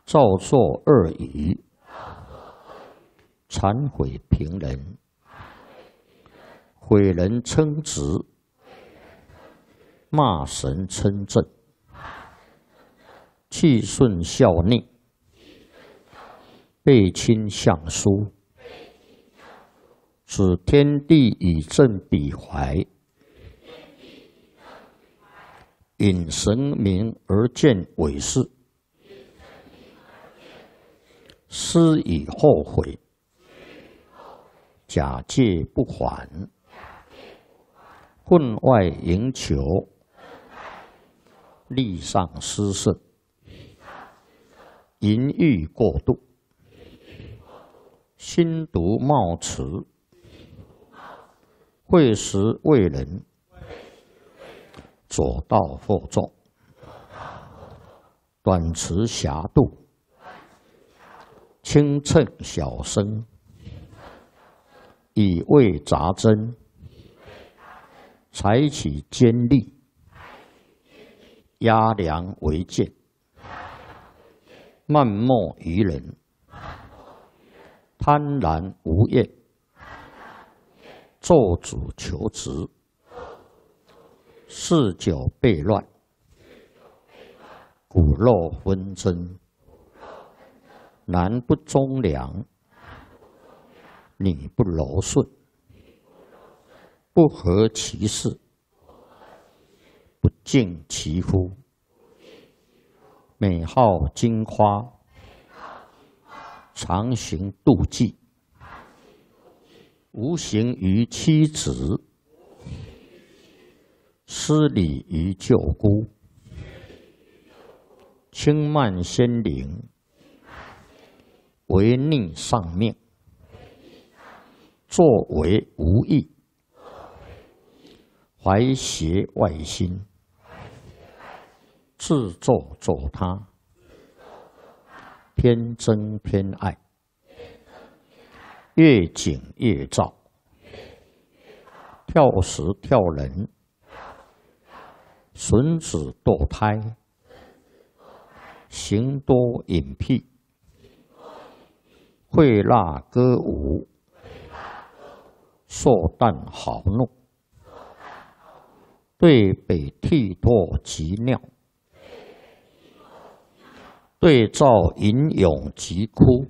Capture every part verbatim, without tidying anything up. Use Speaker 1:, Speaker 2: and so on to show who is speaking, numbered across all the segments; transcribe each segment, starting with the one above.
Speaker 1: 造作恶语，忏悔平人，毁人称职，骂神称正，气顺效逆，背亲相疏，使天地以正彼怀，引神明而见伪事，施以后悔，假借不还，分外营求，力上失色，淫欲过度，心毒冒迟，会时为人，左道惑众，短持狭度，轻称小生，以为杂真，采取坚利，压梁为剑，漫莫于人，贪婪无厌，做主求职，嗜酒悖乱，骨肉纷争，男不忠良，女不柔顺，不合其事，不敬其夫，美好金花，常行妒忌，无形于妻子，失礼于舅姑，轻慢先灵，违逆上命，作为无益，怀邪外心，自作作他，偏憎偏爱，越紧越躁，跳时跳人，损子堕胎，行多隐僻，会蜡歌舞，硕诞好怒，对北涕唾及尿，对照吟咏及哭，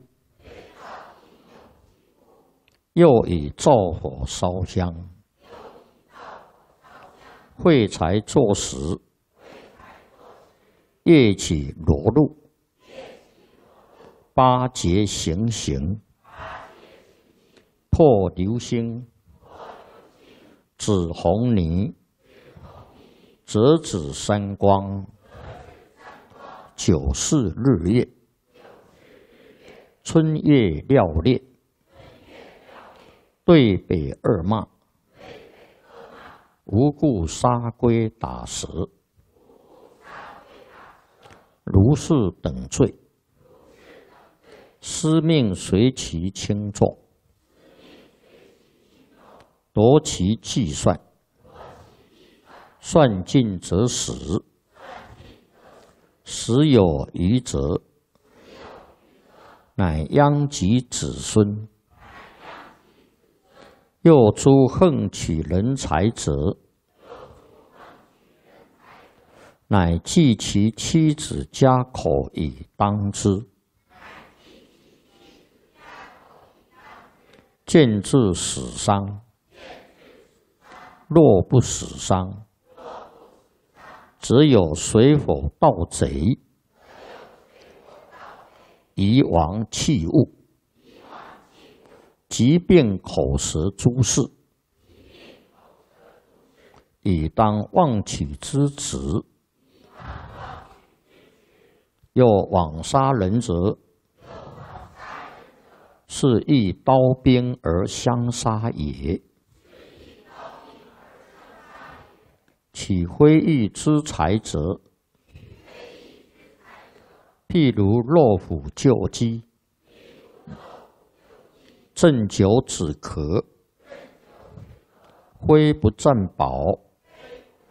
Speaker 1: 又以灶火烧香，会财作时，夜起裸露，八节行刑，破流星，指红泥，折指三光，九世日月，春夜料烈，对北二骂，无故杀龟打蛇，如是等罪，司命随其轻重，夺其计算，算尽则死，时有余则，乃殃及子孙。又诸横取人才者，乃计其妻子家口以当之。见至死伤，若不死伤，则有水否盗贼，夷王器物，疾病口舌诸事，以当妄取之子。又枉杀人者，是亦刀兵而相杀也。取非义之财者，譬如肉虎救鸡，鸩酒止咳，非不占宝，